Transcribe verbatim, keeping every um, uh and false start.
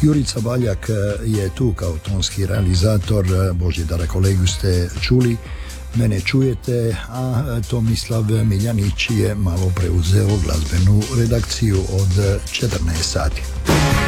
Jurica Baljak je tu kao tonski realizator, Božidara kolegu ste čuli, mene čujete, a Tomislav Miljanić je malo preuzeo glazbenu redakciju od četrnaest sati.